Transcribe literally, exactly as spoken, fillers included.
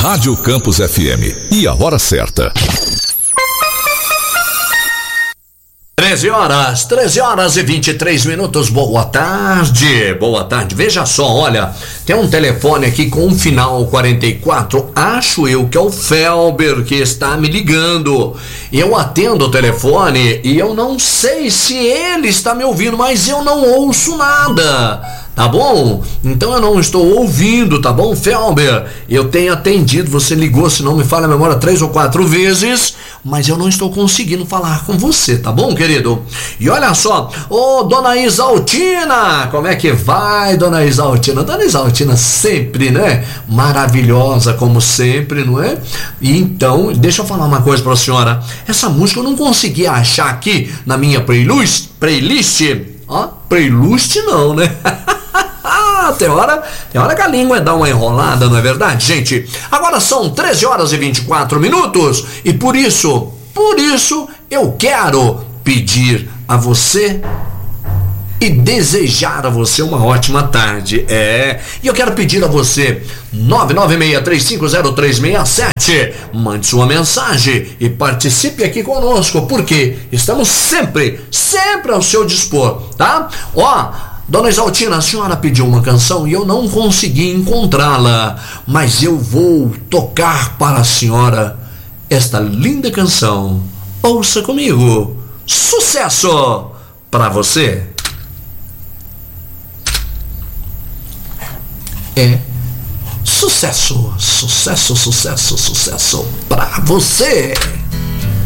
Rádio Campus F M. E a hora certa. treze horas, treze horas e vinte e três minutos. Boa tarde, boa tarde. Veja só, olha, tem um telefone aqui com um final quarenta e quatro. Acho eu que é o Felber que está me ligando. Eu atendo o telefone e eu não sei se ele está me ouvindo, mas eu não ouço nada. Tá bom? Então eu não estou ouvindo, tá bom, Felber? Eu tenho atendido, você ligou, se não me falha a memória, três ou quatro vezes, mas eu não estou conseguindo falar com você, tá bom, querido? E olha só, ô dona Isaltina, como é que vai, dona Isaltina? Dona Isaltina sempre, né? Maravilhosa, como sempre, não é? E então, deixa eu falar uma coisa pra senhora, essa música eu não consegui achar aqui na minha playlist, playlist, ó, playlist não, né? Tem hora, tem hora que a língua dá uma enrolada, não é verdade, gente? Agora são treze horas e vinte e quatro minutos e por isso, por isso eu quero pedir a você e desejar a você uma ótima tarde. É, e eu quero pedir a você nove nove seis três cinco zero três seis sete, mande sua mensagem e participe aqui conosco, porque estamos sempre, sempre ao seu dispor, tá? Ó, dona Isaltina, a senhora pediu uma canção e eu não consegui encontrá-la, mas eu vou tocar para a senhora esta linda canção. Ouça comigo. Sucesso para você. É sucesso, sucesso, sucesso, sucesso para você.